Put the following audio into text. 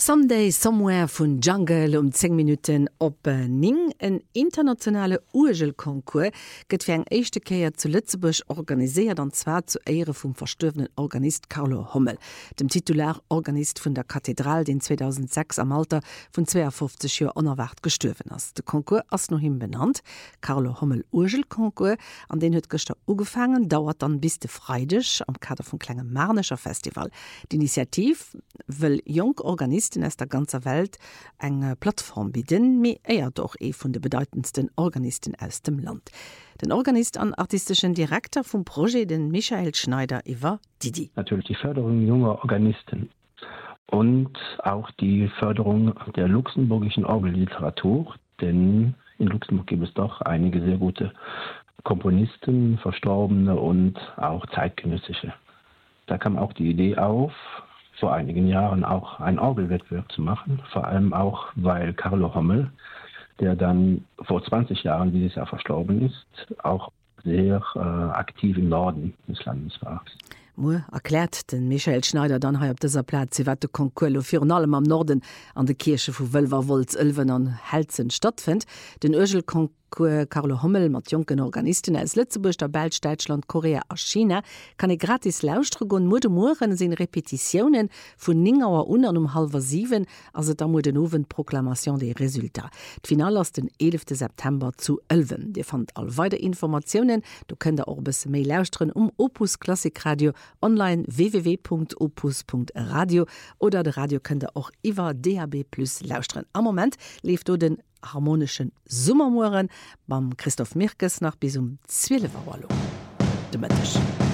Someday Somewhere vun Jungle 10 Minuten op Ning. En internationale Urgelkonkurs gëtt fir eng échte Käier zu Lützebusch organisiert, an zwar zu Ehre vum verstorvenen Organist Carlo Hommel, dem Titularorganist vun der Kathedral, den 2006 am Alter vun 52 Jahren unerwart gestorven ass. De Konkurs ass no him benannt, Carlo Hommel Urgelkonkurs, an den huet gëster ugefangen, dauert dann bis de Freidech am Kader vum klengem Marnescher Festival. D'Initiativ will jong Organisten aus der ganzer Welt eng Plattform bieten, mir eher doch vun de bedeutendsten Organisten aus dem Land. Den Organist an artistischen Direktor vom Projekt, den Michael Schneider, iwwer Didi. Natürlich die Förderung junger Organisten und auch die Förderung der luxemburgischen Orgelliteratur, denn in Luxemburg gibt es doch einige sehr gute Komponisten, Verstorbene und auch zeitgenössische. Da kam auch die Idee auf, vor einigen Jahren auch einen Orgelwettbewerb zu machen, vor allem auch, weil Carlo Hommel, der dann vor 20 Jahren dieses Jahr verstorben ist, auch sehr aktiv im Norden des Landes war. Erklärt den Michael Schneider dann op dieser Platz wat de Konkurs für allem am Norden an der Kirche vu Wölverwolz, Ölwen an Helzen stattfind. Den Urgelkonkurs Carlo Hommel mat jungen Organisten aus Lützeburg, der Belg, Deutschland, Korea a China kann e gratis lauschtregon Moden sinn Repetitionen vun 9 Uhr an 6:30, also da mo den owen Proklamation de Resultat. D'Final ass den 11. September zu 11. Dir fand all weiter Informationen, du könnt auch bis mail lauschtren Opus Klassikradio online www.opus.radio oder de Radio könnt auch iwwer DAB+ lauschtren. Am Moment lief du den harmonischen Summermoren beim Christoph Mirkes nach bis 12 Uhr. De Mittag.